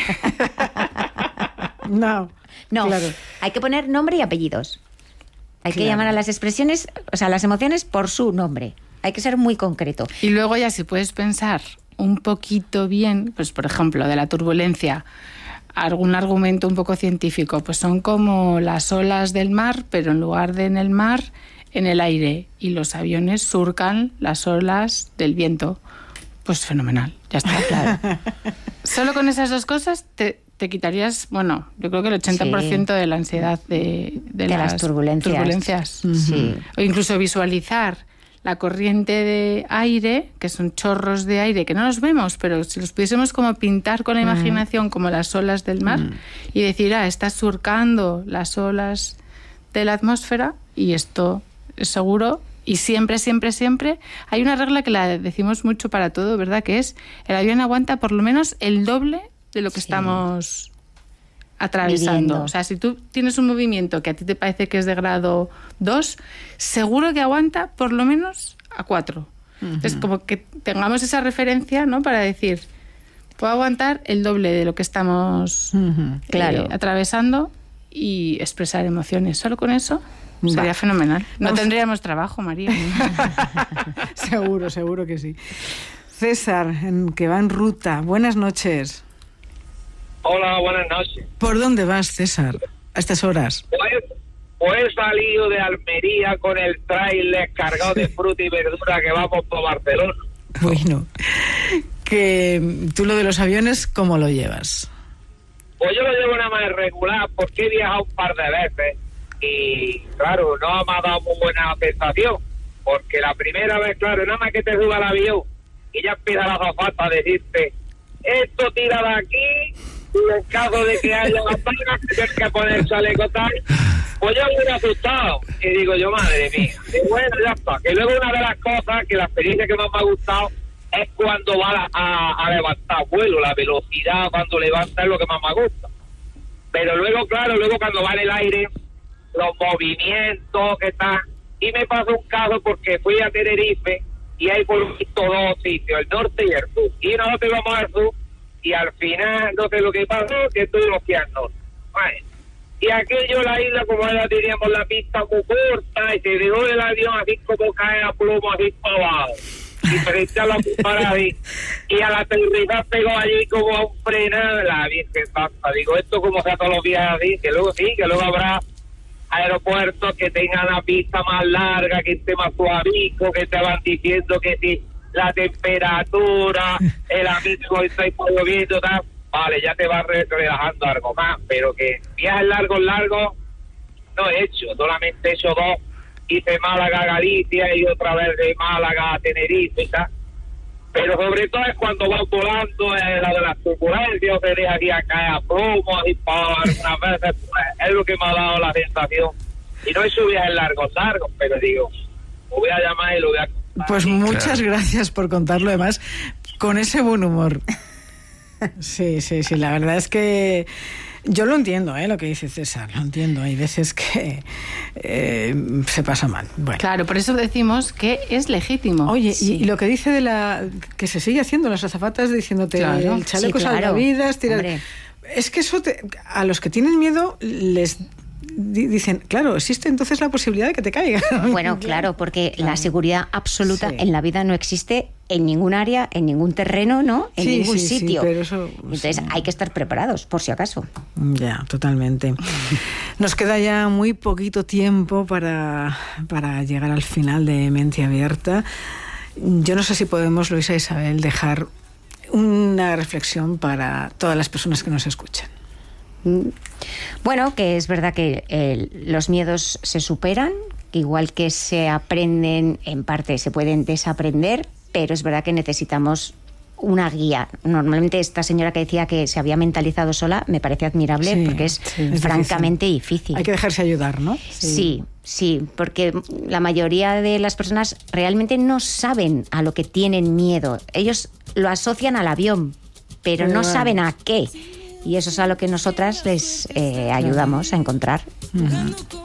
No, no. claro. Hay que poner nombre y apellidos. Hay que Claro. llamar a las expresiones, o sea, las emociones por su nombre. Hay que ser muy concreto. Y luego ya si puedes pensar un poquito bien, pues por ejemplo, de la turbulencia, algún argumento un poco científico, pues son como las olas del mar, pero en lugar de en el mar, en el aire. Y los aviones surcan las olas del viento. Pues fenomenal, ya está. Claro. Solo con esas dos cosas te, te quitarías, bueno, yo creo que el ochenta por ciento Sí. de la ansiedad de, de, De las, las turbulencias. turbulencias. Sí. O incluso visualizar la corriente de aire, que son chorros de aire que no los vemos, pero si los pudiésemos como pintar con la imaginación como las olas del mar Mm. y decir, ah, está surcando las olas de la atmósfera y esto es seguro. Y siempre, siempre, siempre hay una regla que la decimos mucho para todo, ¿verdad? Que es, el avión aguanta por lo menos el doble de lo que Sí. estamos atravesando. Viviendo. O sea, si tú tienes un movimiento que a ti te parece que es de grado dos, seguro que aguanta por lo menos a cuatro. Es como que tengamos esa referencia, ¿no? Para decir, puedo aguantar el doble de lo que estamos Ujú. Claro. eh, atravesando y expresar emociones. Solo con eso sería Va. fenomenal. No Vamos. tendríamos trabajo, María. Seguro, seguro que sí. César, en, que va en ruta. Buenas noches. Hola, buenas noches. ¿Por dónde vas, César, a estas horas? Pues, pues he salido de Almería con el tráiler cargado de fruta y verdura que vamos por Barcelona. Bueno, que tú lo de los aviones, ¿cómo lo llevas? Pues yo lo llevo nada más regular porque he viajado un par de veces y, claro, no me ha dado muy buena sensación. Porque la primera vez, claro, nada más que te suba al avión y ya empieza la azafata a decirte, esto tira de aquí, y en caso de que haya batallas, tener que poner chaleco tal, pues yo me he asustado. Y digo yo, madre mía, y bueno, ya está. Que luego una de las cosas, que la experiencia que más me ha gustado, es cuando va a, a levantar vuelo, la velocidad cuando levanta es lo que más me gusta. Pero luego, claro, luego cuando va en el aire, los movimientos que están... Y me pasó un caso porque fui a Tenerife y hay por visto dos sitios, el norte y el sur. Y nosotros íbamos al sur y al final, no sé lo que pasó, que estuvimos aquí al norte. Bueno, y aquello, la isla, como ahora teníamos la pista muy corta y se dejó el avión así como cae a plomo, así para abajo. Y se echó la para ahí. Y al aterrizar pegó allí como a un frenado, la Virgen Santa. Digo, esto como sea todos los días así, que luego sí, que luego habrá aeropuertos que tengan la pista más larga, que esté más suavico, que te van diciendo que si la temperatura, el amigo está lloviendo, tal, vale, ya te vas relajando algo más, pero que viajes largos, largos, no he hecho, solamente he hecho dos, hice Málaga a Galicia y otra vez de Málaga a Tenerife y tal, pero sobre todo es cuando vas volando, eh, la de las turbulencias, te deja aquí a caer a plomo, así para algunas veces, pues, es lo que me ha dado la sensación. Y no he hecho viajes largos, largos, pero digo, lo voy a llamar y lo voy a contar. Pues muchas gracias por contarlo, además, con ese buen humor. Sí, sí, sí, la verdad es que yo lo entiendo, ¿eh? Lo que dice César, lo entiendo. Hay veces que eh, se pasa mal. Bueno. Claro, por eso decimos que es legítimo. Oye, sí. y, y lo que dice de la que se sigue haciendo las azafatas diciéndote claro. el chaleco sí, claro. salvavidas, tirar... Hombre. Es que eso te, a los que tienen miedo les di, dicen, claro, existe entonces la posibilidad de que te caiga. Bueno, claro, porque claro. la seguridad absoluta Sí. en la vida no existe en ningún área, en ningún terreno, ¿no? En Sí, ningún sí, sí, sitio. pero eso, Entonces sí. hay que estar preparados, por si acaso. Ya, totalmente. Nos queda ya muy poquito tiempo para, para llegar al final de Mente Abierta. Yo no sé si podemos, Luisa e Isabel, dejar una reflexión para todas las personas que nos escuchan. Bueno, que es verdad que eh, los miedos se superan, que igual que se aprenden, en parte se pueden desaprender, pero es verdad que necesitamos una guía. Normalmente esta señora que decía que se había mentalizado sola me parece admirable Sí, porque es, sí, es francamente difícil. difícil. Hay que dejarse ayudar, ¿no? Sí. sí, sí, porque la mayoría de las personas realmente no saben a lo que tienen miedo. Ellos lo asocian al avión, pero Pero no bueno. saben a qué. Y eso es a lo que nosotras les eh, ayudamos a encontrar. Uh-huh.